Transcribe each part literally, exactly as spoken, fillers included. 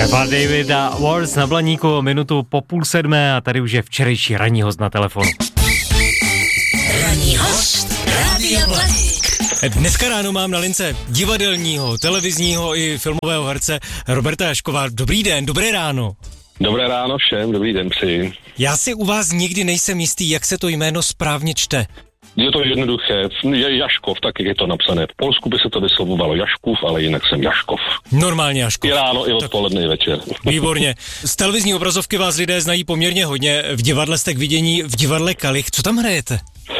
Eva David a Wars na Blaníku, minutu po půl sedmé a tady už je včerejší ranní host na telefonu. Ranní host Rádia Blaník. Dneska ráno mám na lince divadelního, televizního i filmového herce Roberta Jaškova. Dobrý den, dobré ráno. Dobré ráno všem, dobrý den přeji. Já si u vás nikdy nejsem jistý, jak se to jméno správně čte. Je to jednoduché, je Jaškov, tak jak je to napsané. V Polsku by se to vyslovovalo Jaškův, ale jinak jsem Jaškov. Normálně Jaškov. I ráno, i odpoledne, i večer. Výborně. Z televizní obrazovky vás lidé znají poměrně hodně. V divadle jste k vidění v divadle Kalich. Co tam hrajete?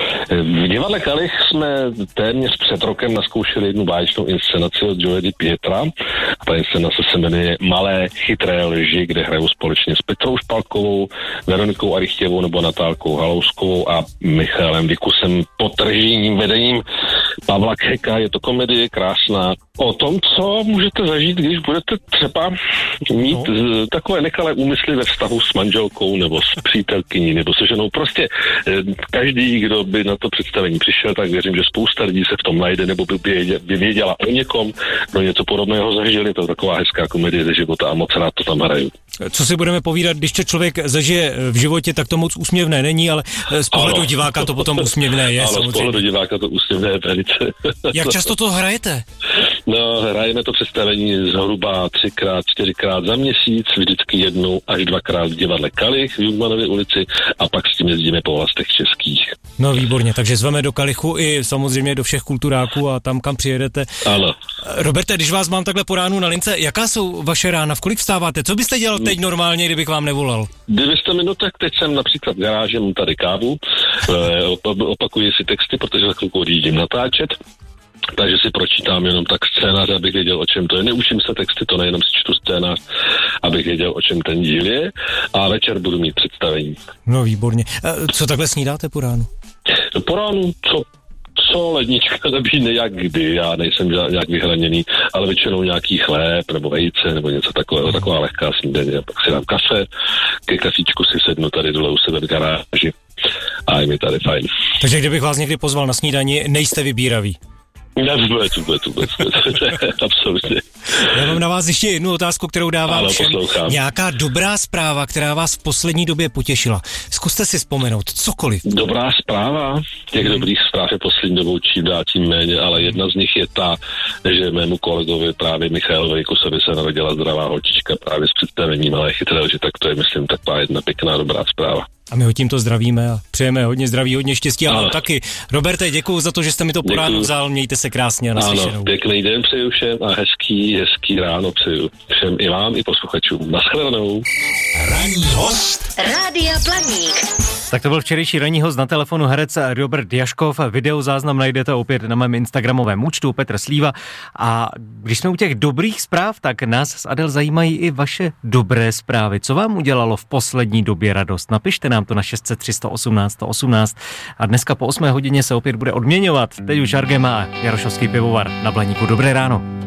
V divadle Kalich jsme téměř před rokem naskoušeli jednu báječnou inscenaci od Joe Di Pietra. Ta inscenace se jmenuje Malé chytré lži, kde hrajou společně s Petrou Špalkovou, Veronikou Arychtěvou nebo Natálkou Halouskovou a Michalem Vikusem pod režijním vedením Pavla Keka. Je to komedie krásná o tom, co můžete zažít, když budete třeba mít no. takové nekalé úmysly ve vztahu s manželkou nebo s přítelkyní nebo se ženou. Prostě každý, kdo by na to představení přišel, tak věřím, že spousta lidí se v tom najde nebo by, by věděla o někom, kdo něco podobného zažili. To je taková hezká komedie ze života a moc rád to tam hraju. Co si budeme povídat, když to člověk zažije v životě, tak to moc úsměvné není, ale z pohledu ano. diváka to potom úsměvné je. Ano, samozřejmě. Z pohledu diváka to úsměvné je velice. Jak často to hrajete? No, hrajeme to představení zhruba třikrát, čtyřikrát za měsíc, vždycky jednou až dvakrát v divadle Kalich v Jungmanově ulici a pak s tím jezdíme po vlastech českých. No výborně, takže zveme do Kalichu i samozřejmě do všech kulturáků a tam, kam přijedete. Ano. Roberte, když vás mám takhle po ránu na lince, jaká jsou vaše rána, v kolik vstáváte? Co byste dělal teď normálně, kdybych vám nevolal? Kdybyste minutek, teď jsem například v garáži, mám tady kávu, opakuji si texty, protože za chvilku odjíždím natáčet. Takže si pročítám jenom tak scénář, abych věděl, o čem to je. Neučím se texty, to nejenom si čtu scénář, abych věděl, o čem ten díl je. A večer budu mít představení. No výborně. Co takhle snídáte po ránu? Po ránu, co, co lednička nabídne, jak kdy. Já nejsem nějak vyhraněný, ale většinou nějaký chléb nebo vejce nebo něco takového, taková lehká snídaně. Pak si dám kafe, ke kafíčku si sednu tady dole u sebe v garáži a je mi tady fajn. Takže kdybych vás někdy pozval na snídani, nejste vybíraví? Ne, vůbec, vůbec, vůbec, absolutně. Já mám na vás ještě jednu otázku, kterou dávám ano, všem. Poslouchám. Nějaká dobrá zpráva, která vás v poslední době potěšila. Zkuste si vzpomenout, cokoliv. Dobrá zpráva. Těch hmm. dobrých zpráv je poslední dobou čím dál tím méně, ale jedna z nich je ta, že mému kolegovi právě Michalovi Vikusovi se narodila zdravá holčička právě s představením Malé chytré lži, tak to je, myslím, taková jedna pěkná dobrá zpráva. A my ho tímto zdravíme a přejeme hodně zdraví, hodně štěstí a vám taky. Roberte, děkuju za to, že jste mi to po ránu vzal, mějte se krásně a naslyšenou. Ano, pěkný den přeju všem a hezký, hezký ráno přeju všem i vám, i posluchačům. Naschledanou. Ranní host Rádia Blaník. Tak to byl včerejší ranní host na telefonu herec Robert Jaškov. Videozáznam najdete opět na mém instagramovém účtu Petr Slíva. A když jsme u těch dobrých zpráv, tak nás s Adel zajímají i vaše dobré zprávy. Co vám udělalo v poslední době radost? Napište nám to na šest set tři sto osmnáct sto osmnáct a dneska po osmé hodině se opět bude odměňovat. Teď už Argema a Jarošovský pivovar na Blaníku. Dobré ráno.